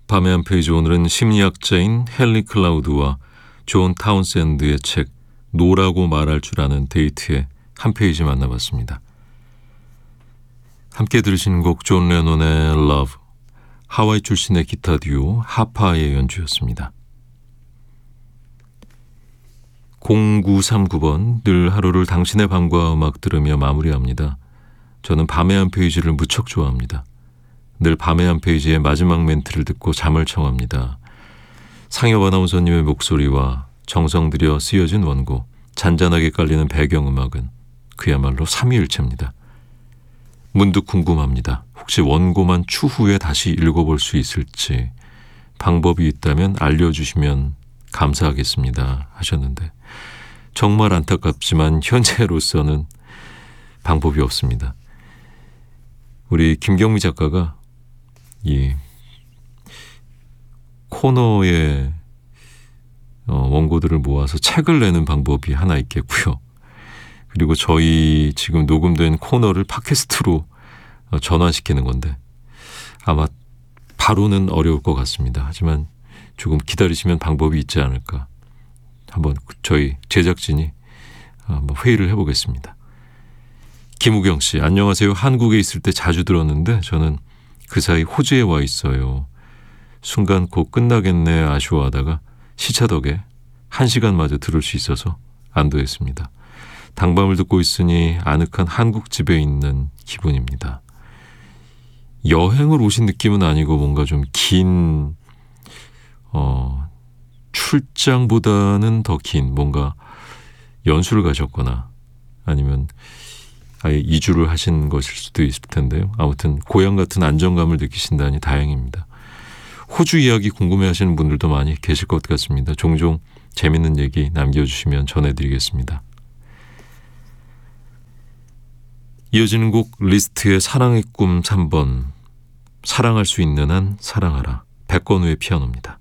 밤의 한 페이지, 오늘은 심리학자인 헨리 클라우드와 존 타운샌드의 책 노라고 말할 줄 아는 데이트의 한 페이지 만나봤습니다. 함께 들으신 곡 존 레논의 Love, 하와이 출신의 기타 듀오 하파의 연주였습니다. 0939번, 늘 하루를 당신의 밤과 음악 들으며 마무리합니다. 저는 밤의 한 페이지를 무척 좋아합니다. 늘 밤의 한 페이지의 마지막 멘트를 듣고 잠을 청합니다. 상엽 아나운서님의 목소리와 정성 들여 쓰여진 원고, 잔잔하게 깔리는 배경음악은 그야말로 삼위일체입니다. 문득 궁금합니다. 혹시 원고만 추후에 다시 읽어볼 수 있을지 방법이 있다면 알려주시면 감사하겠습니다 하셨는데, 정말 안타깝지만 현재로서는 방법이 없습니다. 우리 김경미 작가가 이 코너에 원고들을 모아서 책을 내는 방법이 하나 있겠고요. 그리고 저희 지금 녹음된 코너를 팟캐스트로 전환시키는 건데 아마 바로는 어려울 것 같습니다. 하지만 조금 기다리시면 방법이 있지 않을까. 한번 저희 제작진이 한번 회의를 해보겠습니다. 김우경 씨, 안녕하세요. 한국에 있을 때 자주 들었는데 저는 그 사이 호주에 와 있어요. 순간 곧 끝나겠네 아쉬워하다가 시차 덕에 1시간마저 들을 수 있어서 안도했습니다. 당밤을 듣고 있으니 아늑한 한국 집에 있는 기분입니다. 여행을 오신 느낌은 아니고 뭔가 좀 긴 출장보다는 더 긴 뭔가 연수를 가셨거나 아니면 아예 이주를 하신 것일 수도 있을 텐데요. 아무튼 고향 같은 안정감을 느끼신다니 다행입니다. 호주 이야기 궁금해하시는 분들도 많이 계실 것 같습니다. 종종 재밌는 얘기 남겨주시면 전해드리겠습니다. 이어지는 곡 리스트의 사랑의 꿈 3번, 사랑할 수 있는 한 사랑하라, 백건우의 피아노입니다.